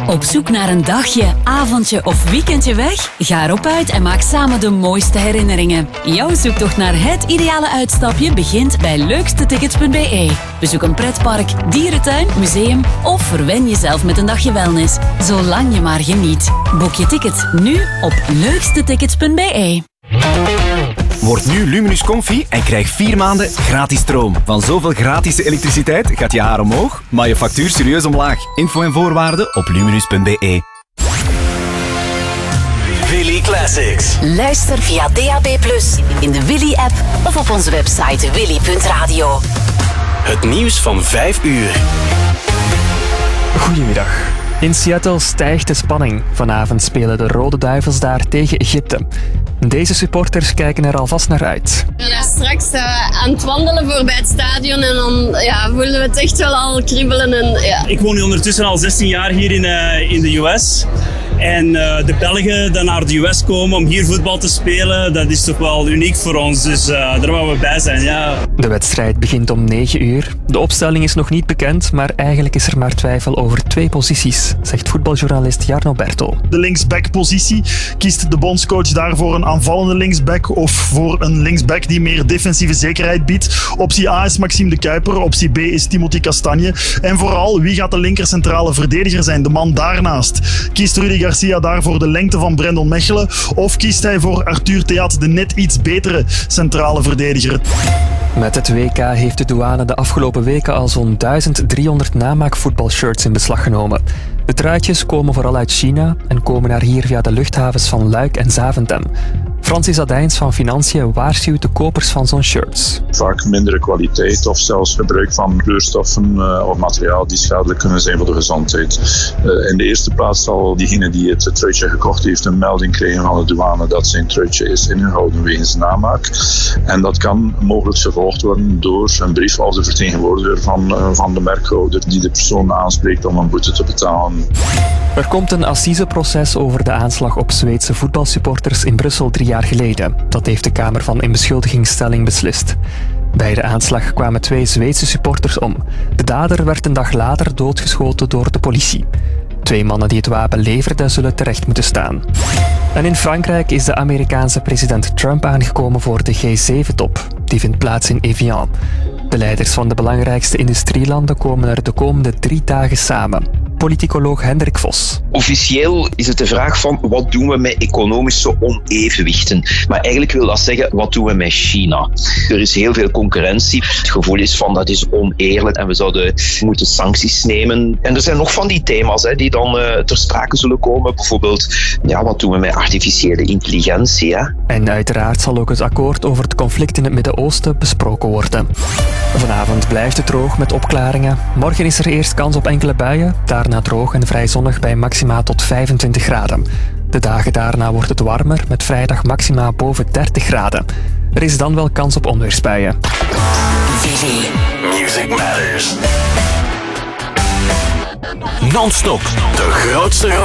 Op zoek naar een dagje, avondje of weekendje weg? Ga erop uit en maak samen de mooiste herinneringen. Jouw zoektocht naar het ideale uitstapje begint bij leukstetickets.be. Bezoek een pretpark, dierentuin, museum of verwen jezelf met een dagje wellness. Zolang je maar geniet. Boek je tickets nu op leukstetickets.be. Word nu Luminus Comfy en krijg 4 maanden gratis stroom. Van zoveel gratis elektriciteit gaat je haar omhoog, maar je factuur serieus omlaag. Info en voorwaarden op luminus.be. Willy Classics. Luister via DAB+, in de Willy-app of op onze website willy.radio. Het nieuws van 5 uur. Goedemiddag. In Seattle stijgt de spanning. Vanavond spelen de Rode Duivels daar tegen Egypte. Deze supporters kijken er alvast naar uit. Ja, straks aan het wandelen voorbij het stadion en dan voelen we het echt wel al kriebelen. Ik woon nu ondertussen al 16 jaar hier in de US. En de Belgen die naar de US komen om hier voetbal te spelen, dat is toch wel uniek voor ons. Dus daar willen we bij zijn, ja. De wedstrijd begint om 9 uur. De opstelling is nog niet bekend, maar eigenlijk is er maar twijfel over 2 posities, zegt voetbaljournalist Jarno Bertel. De linksback-positie, kiest de bondscoach daarvoor een aanvallende linksback of voor een linksback die meer defensieve zekerheid biedt? Optie A is Maxime de Kuiper, optie B is Timothy Castagne. En vooral, wie gaat de linker centrale verdediger zijn, de man daarnaast? Kiest Rudy Garcia daarvoor de lengte van Brendon Mechelen of kiest hij voor Arthur Theat, de net iets betere centrale verdediger? Met het WK heeft de douane de afgelopen weken al zo'n 1300 namaakvoetbalshirts in beslag genomen. De truitjes komen vooral uit China en komen naar hier via de luchthavens van Luik en Zaventem. Francis Adijns van Financiën waarschuwt de kopers van zo'n shirts. Vaak mindere kwaliteit of zelfs gebruik van kleurstoffen of materiaal die schadelijk kunnen zijn voor de gezondheid. In de eerste plaats zal diegene die het truitje gekocht heeft een melding krijgen van de douane dat zijn truitje is ingehouden wegens namaak. En dat kan mogelijk gevolgd worden door een brief als de vertegenwoordiger van de merkhouder die de persoon aanspreekt om een boete te betalen. Er komt een assiseproces over de aanslag op Zweedse voetbalsupporters in Brussel 3 jaar geleden. Dat heeft de Kamer van Inbeschuldigingsstelling beslist. Bij de aanslag kwamen 2 Zweedse supporters om. De dader werd een dag later doodgeschoten door de politie. 2 mannen die het wapen leverden zullen terecht moeten staan. En in Frankrijk is de Amerikaanse president Trump aangekomen voor de G7-top. Die vindt plaats in Evian. De leiders van de belangrijkste industrielanden komen er de komende 3 dagen samen. Politicoloog Hendrik Vos. Officieel is het de vraag van wat doen we met economische onevenwichten. Maar eigenlijk wil dat zeggen, wat doen we met China? Er is heel veel concurrentie. Het gevoel is van dat is oneerlijk en we zouden moeten sancties nemen. En er zijn nog van die thema's die dan ter sprake zullen komen. Bijvoorbeeld, wat doen we met artificiële intelligentie? Hè? En uiteraard zal ook het akkoord over het conflict in het Midden-Oosten besproken worden. Vanavond blijft het droog met opklaringen. Morgen is er eerst kans op enkele buien. Daarna droog en vrij zonnig bij maxima tot 25 graden. De dagen daarna wordt het warmer met vrijdag maxima boven 30 graden. Er is dan wel kans op onweersbuien. Music Matters. Non-stop, de grootste